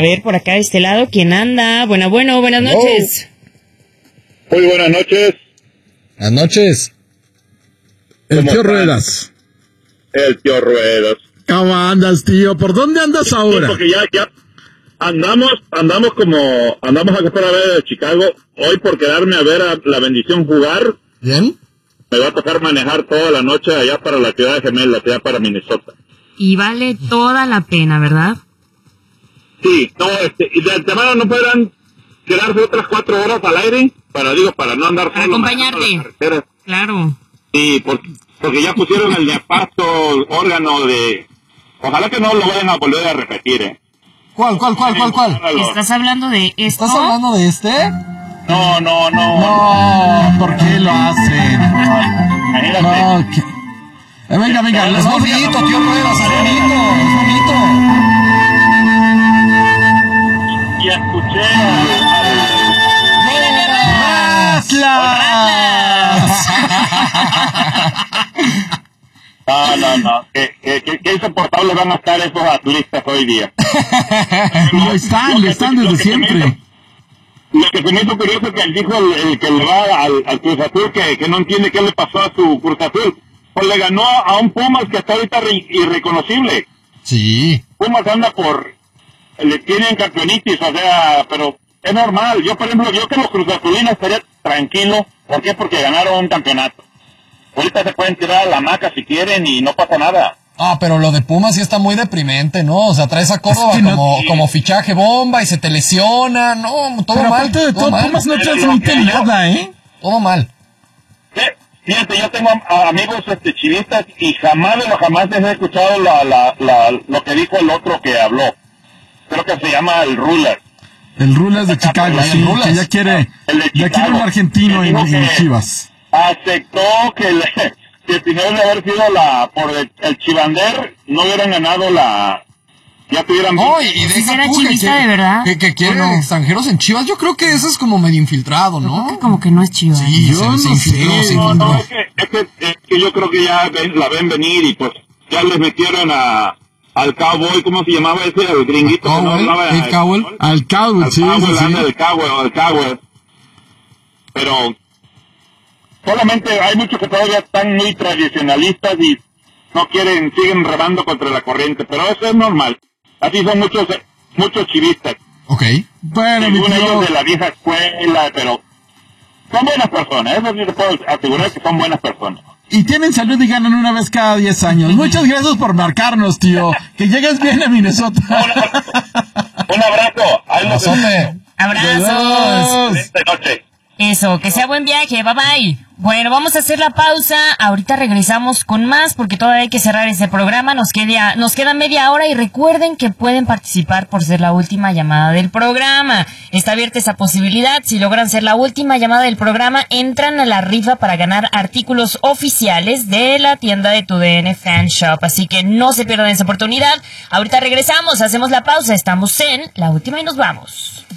ver, por acá de este lado, ¿quién anda? Buenas noches. Muy buenas noches. Buenas noches. El tío Ruedas. El tío Ruedas. ¿Cómo andas, tío? ¿Por dónde andas ahora? Sí, porque ya andamos a pasar a ver de Chicago. Hoy por quedarme a ver a la bendición jugar. ¿Bien? Me va a tocar manejar toda la noche allá para la ciudad de Gemela, allá para Minnesota. Y vale toda la pena, ¿verdad? Sí, no, y de antemano no podrán quedarse otras 4 horas al aire, para no andar para solo acompañarte. Claro. Sí, porque ya pusieron el nefasto órgano de... Ojalá que no lo vayan a volver a repetir, ¿Cuál? ¿Estás hablando de esto? ¿Estás hablando de este? No. No, ¿por qué lo hacen? Imagínate. No, venga, es bonito, tío Ruedas, es bonito. Y escuché No. Qué insoportables van a estar esos atletas hoy día. Lo están desde siempre. Lo que se me hizo curioso es que él dijo el que le va al Cruz Azul, que no entiende qué le pasó a su Cruz Azul. Pues le ganó a un Pumas que está ahorita irreconocible. Sí. Pumas anda le tienen campeonitis, o sea, pero es normal. Yo, por ejemplo, yo que los Cruz Azulinos estaría tranquilo. ¿Por qué? Porque ganaron un campeonato. Ahorita se pueden tirar a la hamaca si quieren y no pasa nada. Ah, pero lo de Pumas sí está muy deprimente, ¿no? O sea, traes a Córdoba como fichaje bomba y se te lesiona. No, todo pero mal. Aparte de todo Pumas no transmite nada, ¿eh? Todo mal. Fíjate, yo tengo amigos chivistas y jamás les he escuchado lo que dijo el otro que habló. Creo que se llama el Ruler. El Ruler de Chicago, sí, que ya quiere un argentino en Chivas. Aceptó que si no de haber sido por el Chivander, no hubieran ganado ya tuvieran... No, y de esa chivista, de verdad. Que quieren extranjeros en Chivas, yo creo que eso es como medio infiltrado, ¿no? Yo creo que como que no es Chivas. Sí, yo no sé. No, es que yo creo que ya la ven venir y pues ya les metieron al Cowboy, ¿cómo se llamaba ese? El gringuito que no hablaba... Al Cowboy, sí. El Cowboy. Pero solamente hay muchos que todavía están muy tradicionalistas y no siguen remando contra la corriente, pero eso es normal. Así son muchos chivistas. Ok. Bueno, ellos de la vieja escuela, pero son buenas personas, eso sí te puedo asegurar que son buenas personas. Y tienen salud y ganan una vez cada 10 años. Muchas gracias por marcarnos, tío. Que llegues bien a Minnesota. Un abrazo. Abrazos. Excelente noche. Eso, que sea buen viaje, bye bye. Bueno, vamos a hacer la pausa, ahorita regresamos con más porque todavía hay que cerrar este programa, nos queda media hora y recuerden que pueden participar por ser la última llamada del programa. Está abierta esa posibilidad, si logran ser la última llamada del programa, entran a la rifa para ganar artículos oficiales de la tienda de TUDN Fan Shop, así que no se pierdan esa oportunidad. Ahorita regresamos, hacemos la pausa, estamos en la última y nos vamos.